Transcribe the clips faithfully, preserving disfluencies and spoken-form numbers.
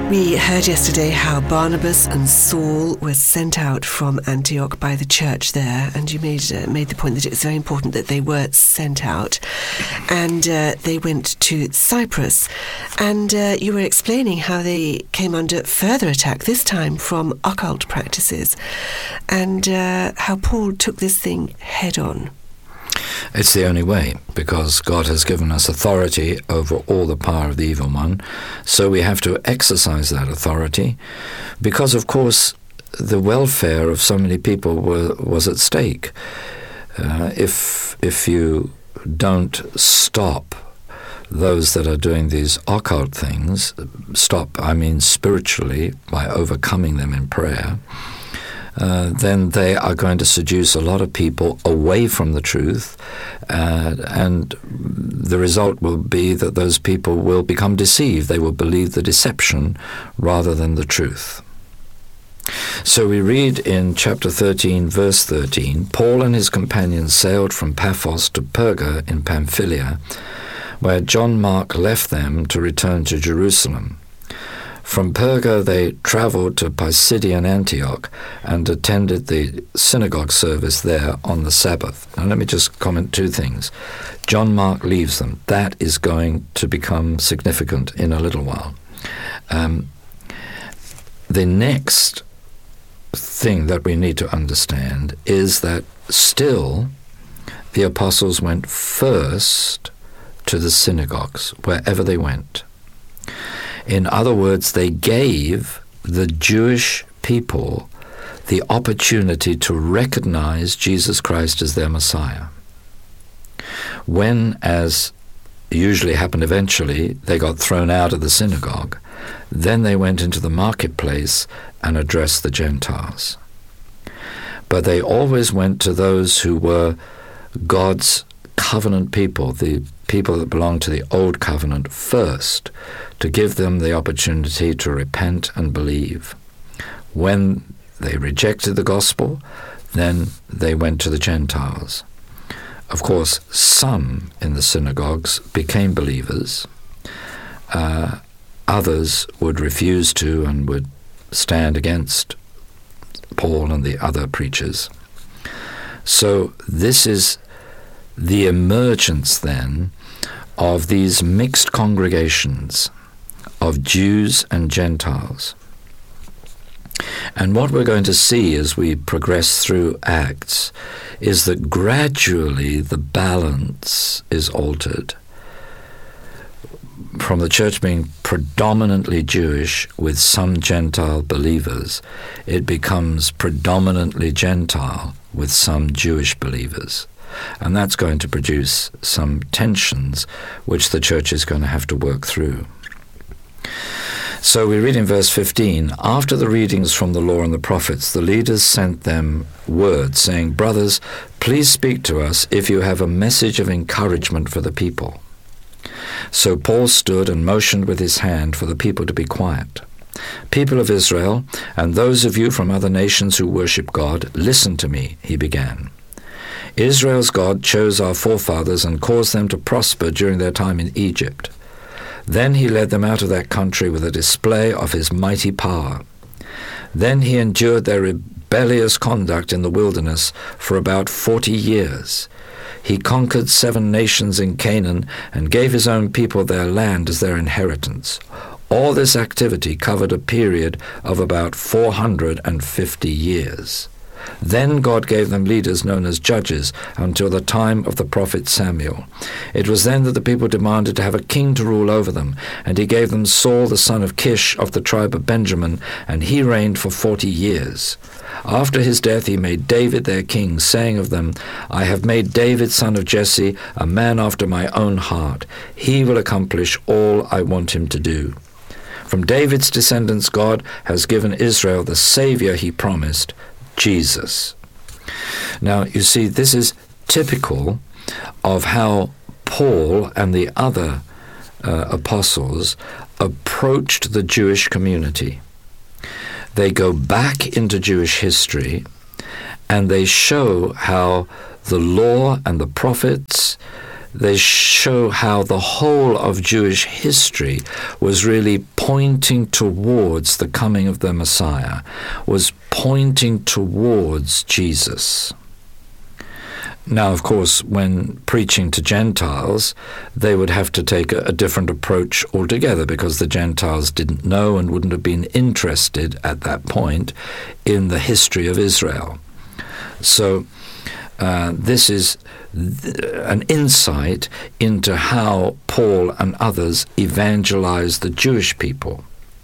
We heard yesterday how Barnabas and Saul were sent out from Antioch by the church there, and you made uh, made the point that it's very important that they were sent out, and uh, they went to Cyprus, and uh, you were explaining how they came under further attack, this time from occult practices, and uh, how Paul took this thing head on. It's the only way, because God has given us authority over all the power of the evil one. So we have to exercise that authority, because, of course, the welfare of so many people were, was at stake. Uh, if if you don't stop those that are doing these occult things, stop, I mean spiritually, by overcoming them in prayer, Uh, then they are going to seduce a lot of people away from the truth, uh, and the result will be that those people will become deceived. They will believe the deception rather than the truth. So we read in chapter thirteen, verse thirteen, Paul and his companions sailed from Paphos to Perga in Pamphylia, where John Mark left them to return to Jerusalem. From Perga they travelled to Pisidian Antioch and attended the synagogue service there on the Sabbath. Now let me just comment two things. John Mark leaves them. That is going to become significant in a little while. Um, the next thing that we need to understand is that still the apostles went first to the synagogues, wherever they went. In other words, they gave the Jewish people the opportunity to recognize Jesus Christ as their Messiah. When, as usually happened eventually, they got thrown out of the synagogue, then they went into the marketplace and addressed the Gentiles. But they always went to those who were God's covenant people, the people that belong to the old covenant first, to give them the opportunity to repent and believe. When they rejected the gospel, then they went to the Gentiles. Of course, some in the synagogues became believers. Uh, others would refuse to and would stand against Paul and the other preachers. So this is the emergence then of these mixed congregations of Jews and Gentiles. And what we're going to see as we progress through Acts is that gradually the balance is altered. From the church being predominantly Jewish with some Gentile believers, it becomes predominantly Gentile with some Jewish believers. And that's going to produce some tensions which the church is going to have to work through. So we read in verse fifteen, after the readings from the law and the prophets, the leaders sent them word, saying, brothers, please speak to us if you have a message of encouragement for the people. So Paul stood and motioned with his hand for the people to be quiet. People of Israel, and those of you from other nations who worship God, listen to me, he began. Israel's God chose our forefathers and caused them to prosper during their time in Egypt. Then he led them out of that country with a display of his mighty power. Then he endured their rebellious conduct in the wilderness for about forty years. He conquered seven nations in Canaan and gave his own people their land as their inheritance. All this activity covered a period of about four hundred fifty years. Then God gave them leaders known as judges until the time of the prophet Samuel. It was then that the people demanded to have a king to rule over them, and he gave them Saul the son of Kish of the tribe of Benjamin, and he reigned for forty years. After his death he made David their king, saying of them, I have made David son of Jesse a man after my own heart. He will accomplish all I want him to do. From David's descendants God has given Israel the Savior he promised, Jesus. Now, you see, this is typical of how Paul and the other uh, apostles approached the Jewish community. They go back into Jewish history and they show how the law and the prophets they show how the whole of Jewish history was really pointing towards the coming of the Messiah, was pointing towards Jesus. Now, of course, when preaching to Gentiles, they would have to take a, a different approach altogether, because the Gentiles didn't know and wouldn't have been interested at that point in the history of Israel. So uh, this is th- an insight into how Paul and others evangelized the Jewish people.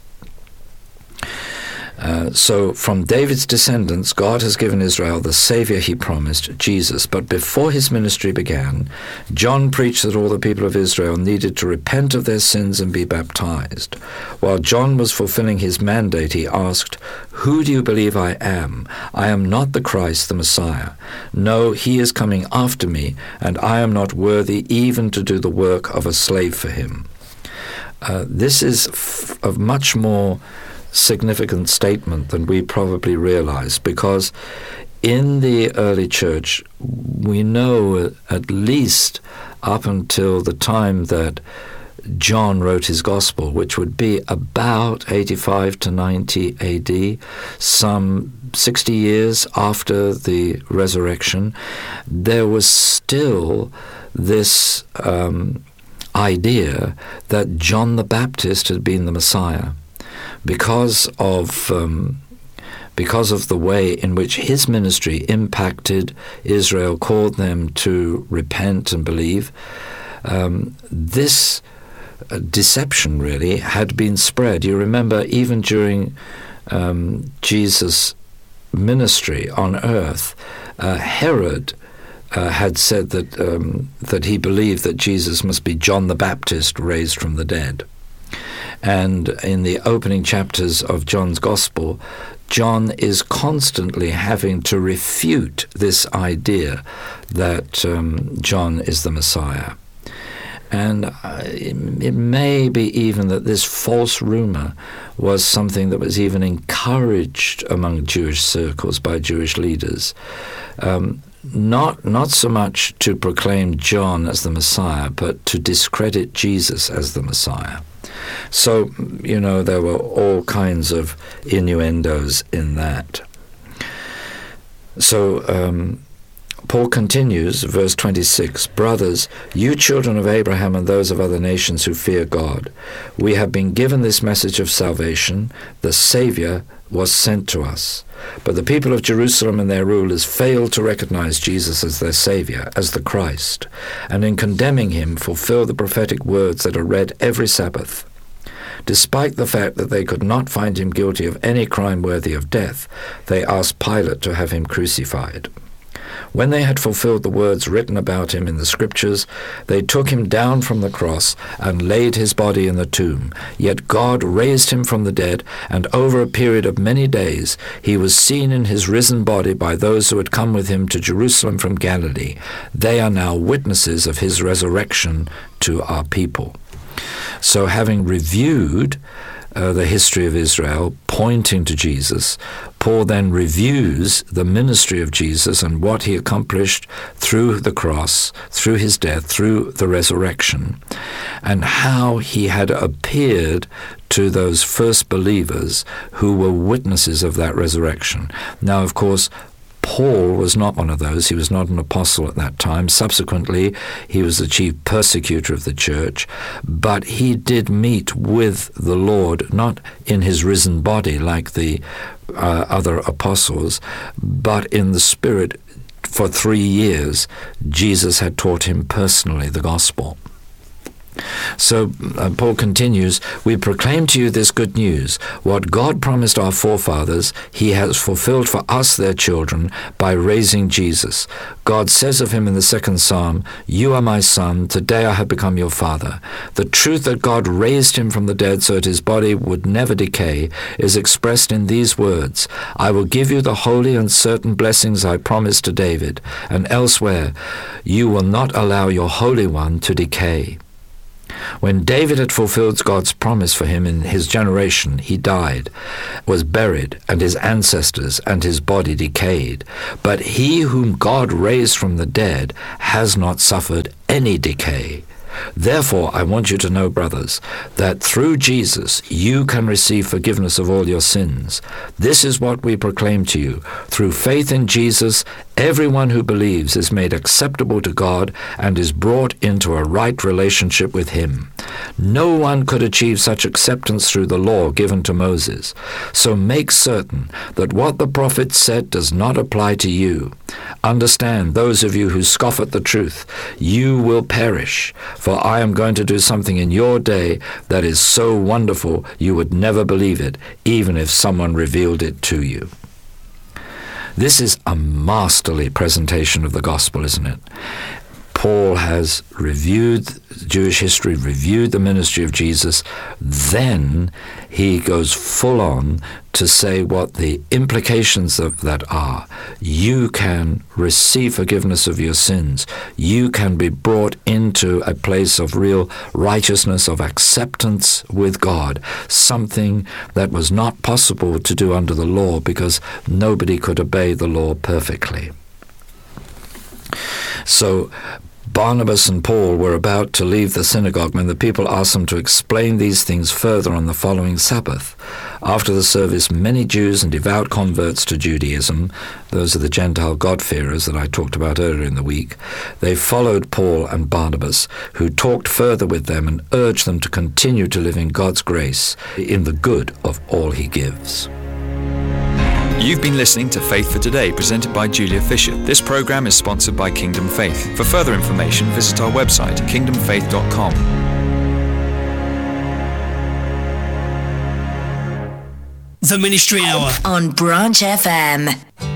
Uh, so from David's descendants, God has given Israel the Savior he promised, Jesus. But before his ministry began, John preached that all the people of Israel needed to repent of their sins and be baptized. While John was fulfilling his mandate, he asked, "Who do you believe I am? I am not the Christ, the Messiah. No, he is coming after me, and I am not worthy even to do the work of a slave for him." Uh, this is f- of much more significant statement than we probably realize, because in the early church, we know at least up until the time that John wrote his gospel, which would be about eighty-five to ninety A D, some sixty years after the resurrection, there was still this um, idea that John the Baptist had been the Messiah. Because of um, because of the way in which his ministry impacted Israel, called them to repent and believe, um, this uh, deception really had been spread. You remember, even during um, Jesus' ministry on earth, uh, Herod uh, had said that um, that he believed that Jesus must be John the Baptist raised from the dead. And in the opening chapters of John's Gospel, John is constantly having to refute this idea that um, John is the Messiah. And uh, it, it may be even that this false rumor was something that was even encouraged among Jewish circles by Jewish leaders. Um, Not not so much to proclaim John as the Messiah, but to discredit Jesus as the Messiah. So, you know, there were all kinds of innuendos in that. So, um, Paul continues, verse twenty-six, "Brothers, you children of Abraham and those of other nations who fear God, we have been given this message of salvation. The Savior was sent to us. But the people of Jerusalem and their rulers failed to recognize Jesus as their Savior, as the Christ, and in condemning him fulfill the prophetic words that are read every Sabbath. Despite the fact that they could not find him guilty of any crime worthy of death, they asked Pilate to have him crucified. When they had fulfilled the words written about him in the Scriptures, they took him down from the cross and laid his body in the tomb. Yet God raised him from the dead, and over a period of many days he was seen in his risen body by those who had come with him to Jerusalem from Galilee. They are now witnesses of his resurrection to our people." So having reviewed Uh, the history of Israel, pointing to Jesus, Paul then reviews the ministry of Jesus and what he accomplished through the cross, through his death, through the resurrection, and how he had appeared to those first believers who were witnesses of that resurrection. Now, of course, Paul was not one of those. He was not an apostle at that time. Subsequently, he was the chief persecutor of the church, but he did meet with the Lord, not in his risen body like the uh, other apostles, but in the Spirit. For three years, Jesus had taught him personally the gospel. So uh, Paul continues, "We proclaim to you this good news. What God promised our forefathers, he has fulfilled for us, their children, by raising Jesus. God says of him in the second psalm, 'You are my son, today I have become your father.' The truth that God raised him from the dead so that his body would never decay is expressed in these words, 'I will give you the holy and certain blessings I promised to David,' and elsewhere, 'You will not allow your Holy One to decay.' When David had fulfilled God's promise for him in his generation, he died, was buried, and his ancestors and his body decayed. But he whom God raised from the dead has not suffered any decay. Therefore, I want you to know, brothers, that through Jesus you can receive forgiveness of all your sins. This is what we proclaim to you. Through faith in Jesus, everyone who believes is made acceptable to God and is brought into a right relationship with Him. No one could achieve such acceptance through the law given to Moses. So make certain that what the prophet said does not apply to you. Understand, those of you who scoff at the truth, you will perish. For I am going to do something in your day that is so wonderful you would never believe it, even if someone revealed it to you. This is a masterly presentation of the gospel, isn't it? Paul has reviewed Jewish history, reviewed the ministry of Jesus. Then he goes full on to say what the implications of that are. You can receive forgiveness of your sins. You can be brought into a place of real righteousness, of acceptance with God, something that was not possible to do under the law because nobody could obey the law perfectly. So Barnabas and Paul were about to leave the synagogue when the people asked them to explain these things further on the following Sabbath. After the service, many Jews and devout converts to Judaism, those are the Gentile God-fearers that I talked about earlier in the week, they followed Paul and Barnabas, who talked further with them and urged them to continue to live in God's grace, in the good of all He gives. You've been listening to Faith for Today, presented by Julia Fisher. This program is sponsored by Kingdom Faith. For further information, visit our website, kingdom faith dot com. The Ministry Hour on Branch F M.